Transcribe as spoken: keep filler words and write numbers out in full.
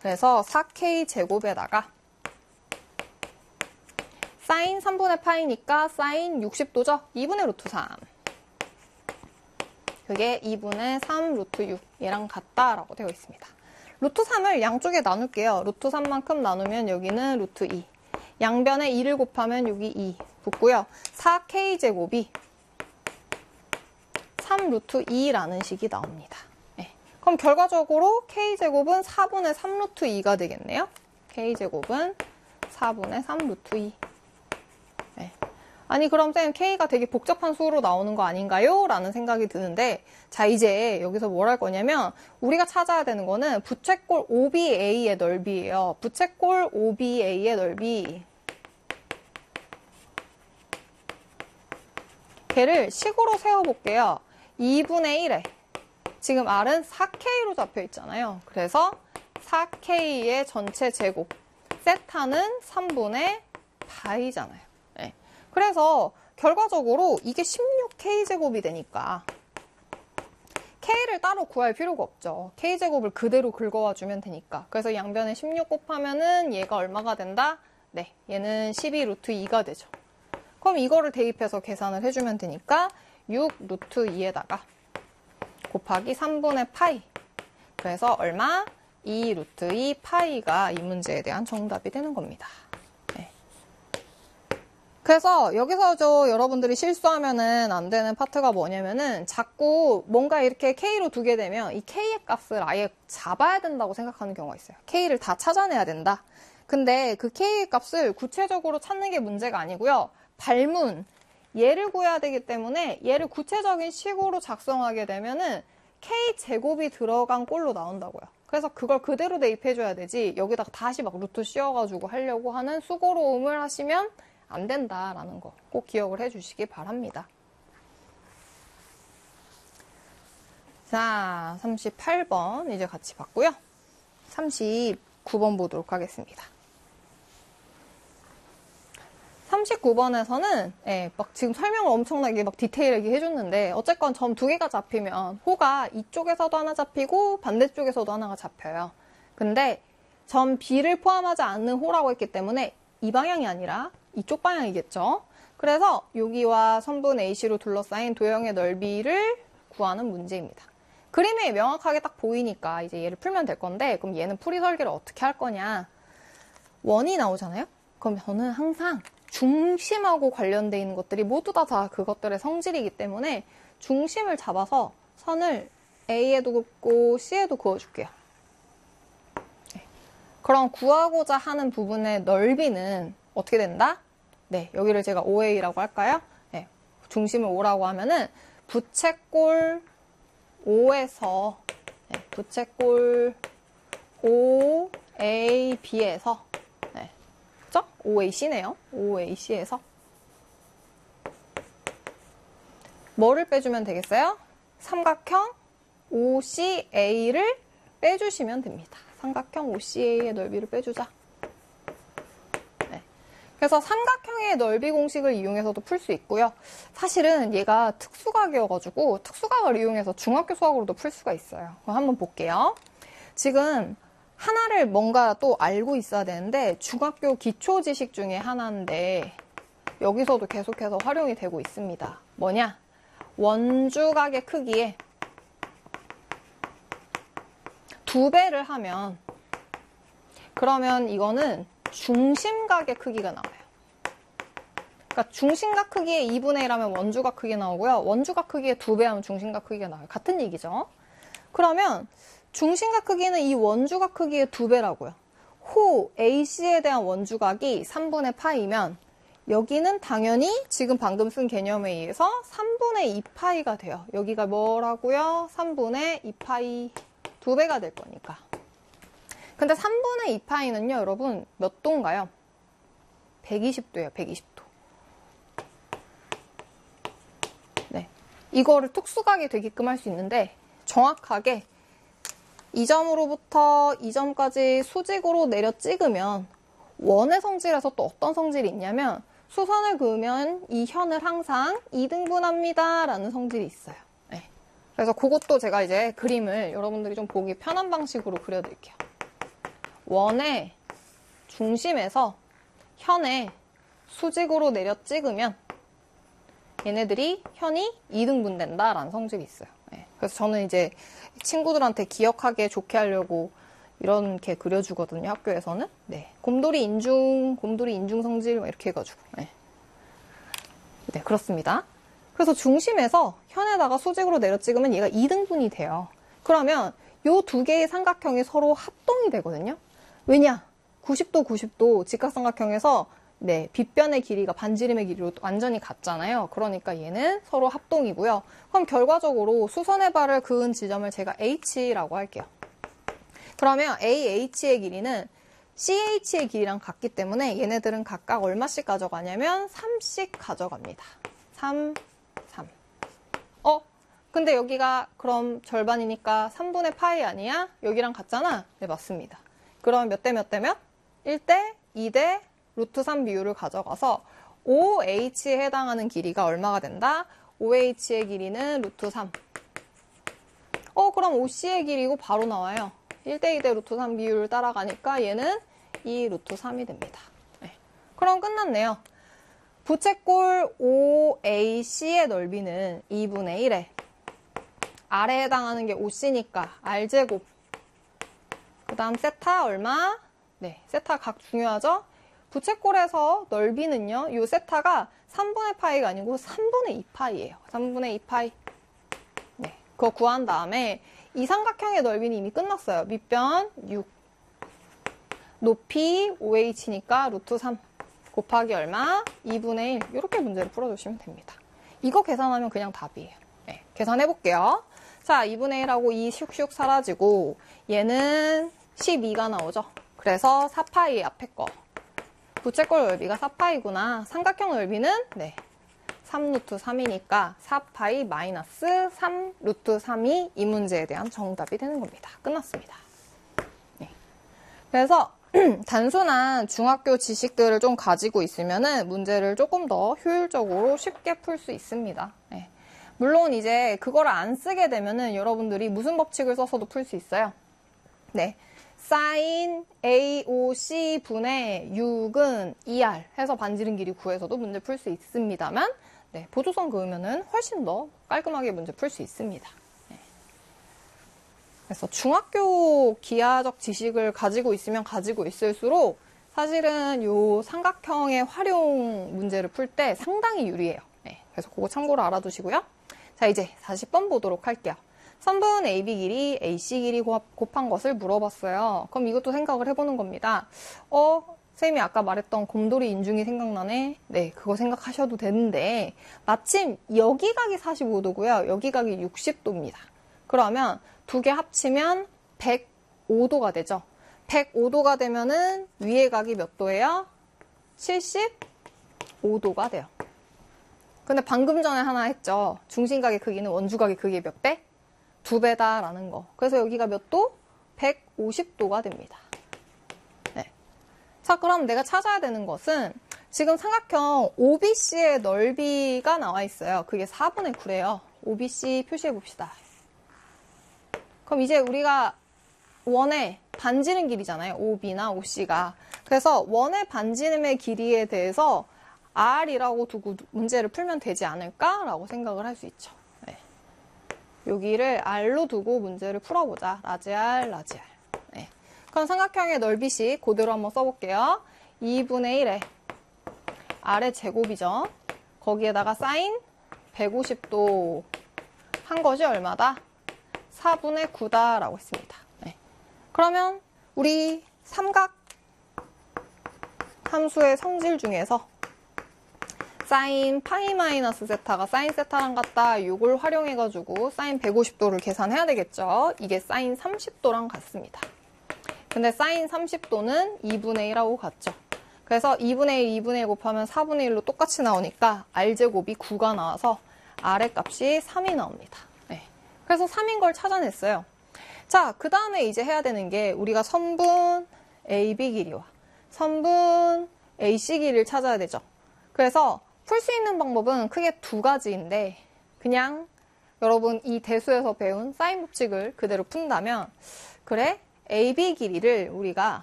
그래서 사 케이 제곱에다가 사인 삼분의 파이니까 사인 육십 도죠? 이분의 루트 삼. 그게 이분의 삼 루트 육. 얘랑 같다라고 되어 있습니다. 루트 삼을 양쪽에 나눌게요. 루트 삼만큼 나누면 여기는 루트 이. 양변에 이를 곱하면 여기 이 붙고요. 사 케이 제곱이 삼 루트 이라는 식이 나옵니다. 네. 그럼 결과적으로 K제곱은 사분의 삼 루트 이가 되겠네요. K제곱은 사분의 삼 루트 이. 네. 아니 그럼 쌤 K가 되게 복잡한 수로 나오는 거 아닌가요? 라는 생각이 드는데 자 이제 여기서 뭘 할 거냐면 우리가 찾아야 되는 거는 부채꼴 오비에이의 넓이에요. 부채꼴 오비에이의 넓이 걔를 식으로 세워볼게요. 이분의 일에 지금 R은 사 케이로 잡혀 있잖아요. 그래서 사 케이의 전체 제곱 세타는 삼분의 파이잖아요. 네. 그래서 결과적으로 이게 십육 케이 제곱이 되니까 K를 따로 구할 필요가 없죠. K 제곱을 그대로 긁어와 주면 되니까. 그래서 양변에 십육 곱하면은 얘가 얼마가 된다? 네, 얘는 십이 루트 이가 되죠. 그럼 이거를 대입해서 계산을 해주면 되니까 육 루트 이에다가 곱하기 삼분의 파이. 그래서 얼마? 이 루트 이 파이가 이 문제에 대한 정답이 되는 겁니다. 네. 그래서 여기서 저 여러분들이 실수하면은 안 되는 파트가 뭐냐면은 자꾸 뭔가 이렇게 K로 두게 되면 이 K의 값을 아예 잡아야 된다고 생각하는 경우가 있어요. K를 다 찾아내야 된다. 근데 그 K의 값을 구체적으로 찾는 게 문제가 아니고요. 발문, 얘를 구해야 되기 때문에 얘를 구체적인 식으로 작성하게 되면은 K제곱이 들어간 꼴로 나온다고요. 그래서 그걸 그대로 대입해줘야 되지 여기다가 다시 막 루트 씌워가지고 하려고 하는 수고로움을 하시면 안 된다라는 거 꼭 기억을 해주시기 바랍니다. 자, 삼십팔 번 이제 같이 봤고요. 삼십구 번 보도록 하겠습니다. 삼십구 번에서는 예, 막 지금 설명을 엄청나게 막 디테일하게 해줬는데 어쨌건 점 두 개가 잡히면 호가 이쪽에서도 하나 잡히고 반대쪽에서도 하나가 잡혀요. 근데 점 B를 포함하지 않는 호라고 했기 때문에 이 방향이 아니라 이쪽 방향이겠죠. 그래서 여기와 선분 에이씨로 둘러싸인 도형의 넓이를 구하는 문제입니다. 그림에 명확하게 딱 보이니까 이제 얘를 풀면 될 건데 그럼 얘는 풀이 설계를 어떻게 할 거냐. 원이 나오잖아요. 그럼 저는 항상 중심하고 관련되어 있는 것들이 모두 다, 다 그것들의 성질이기 때문에 중심을 잡아서 선을 A에도 긋고 C에도 그어줄게요. 네. 그럼 구하고자 하는 부분의 넓이는 어떻게 된다? 네, 여기를 제가 오 에이라고 할까요? 네, 중심을 오라고 하면은 부채꼴 오에서 네, 부채꼴 오 에이 비에서 오 에이 씨네요. 오 에이 씨에서 뭐를 빼주면 되겠어요? 삼각형 오 씨 에이를 빼주시면 됩니다. 삼각형 오 씨 에이의 넓이를 빼주자. 네. 그래서 삼각형의 넓이 공식을 이용해서도 풀 수 있고요. 사실은 얘가 특수각이어가지고 특수각을 이용해서 중학교 수학으로도 풀 수가 있어요. 그럼 한번 볼게요. 지금 하나를 뭔가 또 알고 있어야 되는데 중학교 기초 지식 중에 하나인데 여기서도 계속해서 활용이 되고 있습니다. 뭐냐? 원주각의 크기에 두 배를 하면 그러면 이거는 중심각의 크기가 나와요. 그러니까 중심각 크기의 이분의 일하면 원주각 크기 나오고요. 원주각 크기의 두 배 하면 중심각 크기가 나와요. 같은 얘기죠. 그러면 중심각 크기는 이 원주각 크기의 두 배라고요. 호 에이씨에 대한 원주각이 삼분의 파이면 여기는 당연히 지금 방금 쓴 개념에 의해서 삼분의 이 파이가 돼요. 여기가 뭐라고요? 삼분의 이 파이 두 배가 될 거니까. 근데 삼분의 이 파이는요, 여러분 몇 도인가요? 백이십 도예요. 백이십 도. 네, 이거를 특수각이 되게끔 할 수 있는데 정확하게 이 점으로부터 이 점까지 수직으로 내려 찍으면 원의 성질에서 또 어떤 성질이 있냐면 수선을 그으면 이 현을 항상 이 등분합니다 라는 성질이 있어요. 네. 그래서 그것도 제가 이제 그림을 여러분들이 좀 보기 편한 방식으로 그려드릴게요. 원의 중심에서 현의 수직으로 내려 찍으면 얘네들이 현이 이등분 된다라는 성질이 있어요. 네. 그래서 저는 이제 친구들한테 기억하게 좋게 하려고 이렇게 그려주거든요, 학교에서는. 네. 곰돌이 인중, 곰돌이 인중 성질 이렇게 해가지고. 네. 네, 그렇습니다. 그래서 중심에서 현에다가 수직으로 내려 찍으면 얘가 이등분이 돼요. 그러면 요 두 개의 삼각형이 서로 합동이 되거든요. 왜냐? 구십 도, 구십 도 직각삼각형에서 네, 빗변의 길이가 반지름의 길이로 완전히 같잖아요. 그러니까 얘는 서로 합동이고요. 그럼 결과적으로 수선의 발을 그은 지점을 제가 H라고 할게요. 그러면 에이에이치의 길이는 씨에이치의 길이랑 같기 때문에 얘네들은 각각 얼마씩 가져가냐면 삼씩 가져갑니다. 삼, 삼. 어? 근데 여기가 그럼 절반이니까 삼분의 파이 아니야? 여기랑 같잖아? 네, 맞습니다. 그럼 몇 대 몇 대 몇? 일 대 이 대 루트 삼 비율을 가져가서 오에이치에 해당하는 길이가 얼마가 된다? 오에이치의 길이는 루트 삼. 어, 그럼 오씨의 길이고 바로 나와요. 일 대 이 대 루트 삼 비율을 따라가니까 얘는 이 루트 삼이 됩니다. 네. 그럼 끝났네요. 부채꼴 오에이씨의 넓이는 이분의 일에 R에 해당하는 게 오씨니까 R제곱. 그 다음 세타 얼마? 네, 세타 각 중요하죠? 부채꼴에서 넓이는요, 이 세타가 삼분의 파이가 아니고 삼분의 이 파이예요. 삼분의 이 파이. 네, 그거 구한 다음에 이 삼각형의 넓이는 이미 끝났어요. 밑변 육. 높이 오에이치니까 루트 삼 곱하기 얼마? 이분의 일. 이렇게 문제를 풀어주시면 됩니다. 이거 계산하면 그냥 답이에요. 네, 계산해볼게요. 자, 이분의 일하고 이 슉슉 사라지고 얘는 십이가 나오죠. 그래서 사 파이 앞에 거. 부채꼴 넓이가 사 파이구나. 삼각형 넓이는 네, 삼 루트 삼이니까 사 파이 마이너스 삼 루트 삼이 이 문제에 대한 정답이 되는 겁니다. 끝났습니다. 네. 그래서 단순한 중학교 지식들을 좀 가지고 있으면은 문제를 조금 더 효율적으로 쉽게 풀 수 있습니다. 네. 물론 이제 그거를 안 쓰게 되면은 여러분들이 무슨 법칙을 써서도 풀 수 있어요. 네. 사인 에이오씨 분의 육은 이알 해서 반지름 길이 구해서도 문제 풀 수 있습니다만, 네, 보조선 그으면은 훨씬 더 깔끔하게 문제 풀 수 있습니다. 네. 그래서 중학교 기하적 지식을 가지고 있으면 가지고 있을수록 사실은 요 삼각형의 활용 문제를 풀 때 상당히 유리해요. 네. 그래서 그거 참고로 알아두시고요. 자, 이제 사십 번 보도록 할게요. 선분 에이비 길이, 에이씨 길이 곱한 것을 물어봤어요. 그럼 이것도 생각을 해보는 겁니다. 어, 선생님이 아까 말했던 곰돌이 인중이 생각나네. 네, 그거 생각하셔도 되는데 마침 여기 각이 사십오 도고요. 여기 각이 육십 도입니다. 그러면 두 개 합치면 백오 도가 되죠. 백오 도가 되면은 위의 각이 몇 도예요? 칠십오 도가 돼요. 근데 방금 전에 하나 했죠. 중심각의 크기는 원주각의 크기의 몇 배? 두 배다라는 거. 그래서 여기가 몇 도? 백오십 도가 됩니다. 네. 자, 그럼 내가 찾아야 되는 것은 지금 삼각형 오비씨의 넓이가 나와 있어요. 그게 사분의 구래요. 오비씨 표시해 봅시다. 그럼 이제 우리가 원의 반지름 길이잖아요. 오비나 오씨가. 그래서 원의 반지름의 길이에 대해서 R이라고 두고 문제를 풀면 되지 않을까라고 생각을 할 수 있죠. 네. 여기를 R로 두고 문제를 풀어보자. 라지 R, 라지 R. 네. 그럼 삼각형의 넓이식 그대로 한번 써볼게요. 이분의 일에 R의 제곱이죠. 거기에다가 사인 백오십 도 한 것이 얼마다? 사분의 구다라고 했습니다. 네. 그러면 우리 삼각 함수의 성질 중에서 사인 파이 마이너스 세타가 사인 세타랑 같다. 이걸 활용해가지고 사인 백오십 도를 계산해야 되겠죠. 이게 사인 삼십 도랑 같습니다. 근데 사인 삼십 도는 이분의 일하고 같죠. 그래서 이분의 일, 이분의 일 곱하면 사분의 일로 똑같이 나오니까 R제곱이 구가 나와서 R의 값이 삼이 나옵니다. 네. 그래서 삼인 걸 찾아냈어요. 자, 그 다음에 이제 해야 되는 게 우리가 선분 에이비 길이와 선분 에이씨 길이를 찾아야 되죠. 그래서 풀 수 있는 방법은 크게 두 가지인데 그냥 여러분 이 대수에서 배운 사인 법칙을 그대로 푼다면 그래 에이비 길이를 우리가